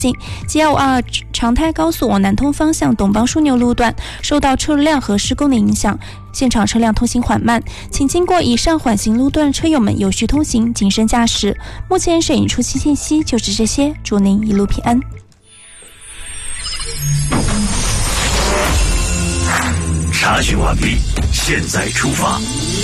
G152长滩高速往南通方向董邦枢纽路段受到车辆和施工的影响，现场车辆通行缓慢，请经过以上缓行路段车友们有序通行，谨慎驾驶。目前摄影出期信息就是这些，祝您一路平安。 查询完毕，现在出发。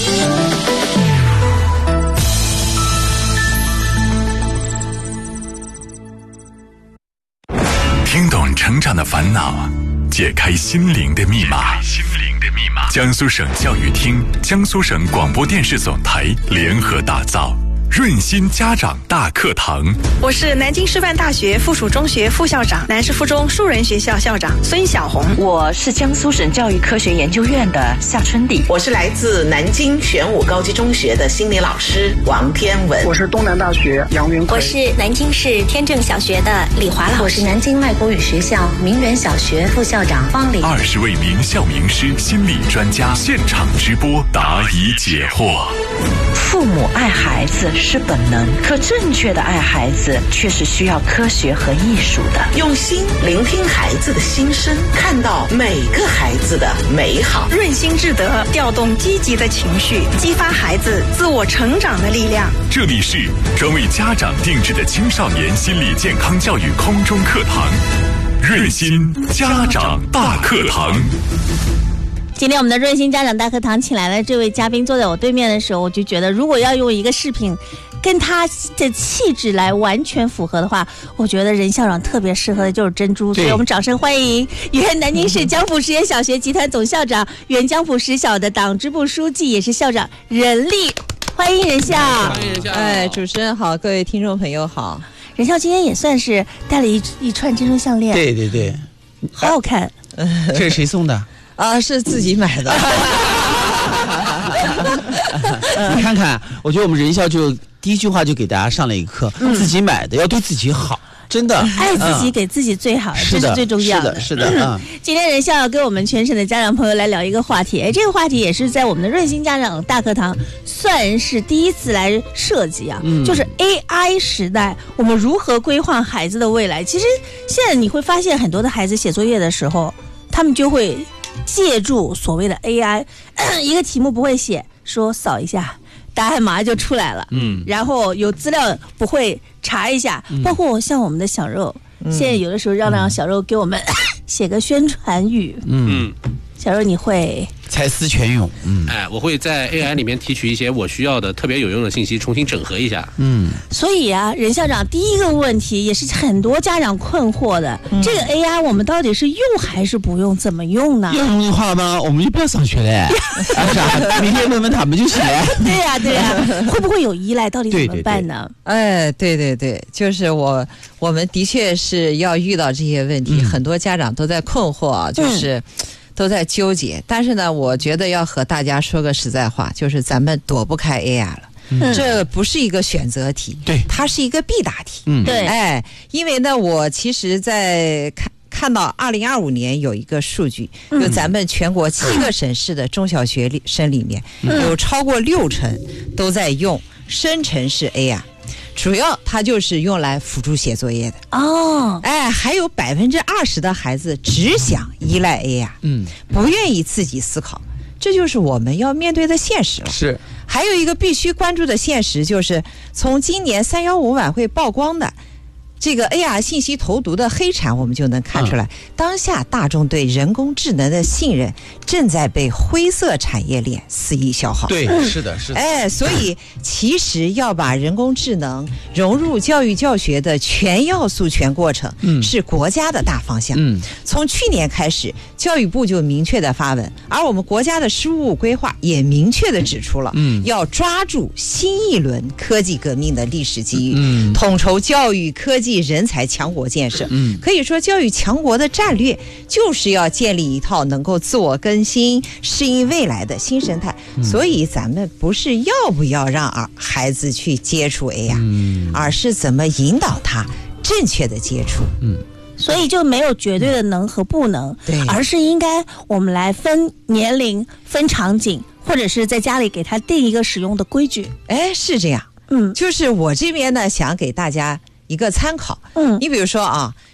听懂成长的烦恼，解开心灵的密码。江苏省教育厅、江苏省广播电视总台联合打造润心家长大课堂。 我是南京师范大学附属中学副校长、南师附中树人学校校长孙小红。 我是江苏省教育科学研究院的夏春丽。 我是来自南京玄武高级中学的心理老师王天文。 我是东南大学杨云奎。 我是南京市天正小学的李华老师。 我是南京外国语学校明远小学副校长方玲。 20位名校名师、心理专家现场直播答疑解惑。 父母爱孩子是本能，可正确的爱孩子却是需要科学和艺术的。 用心聆听孩子的心声，看到每个孩子的美好。 润心智德，调动积极的情绪，激发孩子自我成长的力量。 这里是专为家长定制的青少年心理健康教育空中课堂，润心家长大课堂。 今天我们的润心家长大课堂请来了这位嘉宾，坐在我对面的时候，我就觉得如果要用一个饰品跟他的气质来完全符合的话，我觉得任校长特别适合的就是珍珠，所以我们掌声欢迎原南京市江浦实验小学集团总校长、原江浦实小的党支部书记，也是校长任丽，欢迎任校。 欢迎任校。主持人好，各位听众朋友好。 任校今天也算是戴了一串珍珠项链， 对对对， 好好看。 这是谁送的？ 是自己买的。 你看看，我觉得我们任校就第一句话就给大家上了一课，自己买的要对自己好，真的爱自己，给自己最好，这是最重要的。 是的。 今天任校要跟我们全省的家长朋友来聊一个话题，这个话题也是在我们的润心家长大课堂算是第一次来设计啊，就是 AI 时代我们如何规划孩子的未来。其实现在你会发现很多的孩子写作业的时候，他们就会借助所谓的 AI， 一个题目不会写，说扫一下，答案马上就出来了。然后有资料不会查一下，包括像我们的小肉，现在有的时候让小肉给我们写个宣传语。小肉你会？ 才思泉涌。 我会在 AI 里面提取一些我需要的特别有用的信息，重新整合一下。 所以啊，任校长第一个问题也是很多家长困惑的，这个 AI 我们到底是用还是不用？怎么用呢？ 要用的话呢，我们就不要上学了，明天问问他们就行了。 对呀，会不会有依赖？到底怎么办呢？ 对，就是我们的确是要遇到这些问题，很多家长都在困惑啊，就是都在纠结。但是呢，我觉得要和大家说个实在话，就是咱们躲不开 AI 了。这不是一个选择题， 对， 它是一个必答题。 对， 因为呢，我其实在看到2025年有一个数据，就咱们全国7个省市的中小学生里面，有超过60%都在用生成式 AI。主要它就是用来辅助写作业的还有20%的孩子只想依赖 AI，不愿意自己思考，这就是我们要面对的现实了。 是， 还有一个必须关注的现实，就是从今年315晚会曝光的这个 AR 信息投毒的黑产，我们就能看出来，当下大众对人工智能的信任正在被灰色产业链肆意消耗。 对，是的。 所以其实要把人工智能融入教育教学的全要素全过程，是国家的大方向。从去年开始，教育部就明确的发文，而我们国家的15五规划也明确的指出了，要抓住新一轮科技革命的历史机遇，统筹教育科技人才强国建设。可以说教育强国的战略就是要建立一套能够自我更新、适应未来的新生态。所以咱们不是要不要让孩子去接触 AI，而是怎么引导他正确的接触。 所以就没有绝对的能和不能，而是应该我们来分年龄、分场景，或者是在家里给他定一个使用的规矩。 是这样。就是我这边呢，想给大家一个参考。你比如说啊，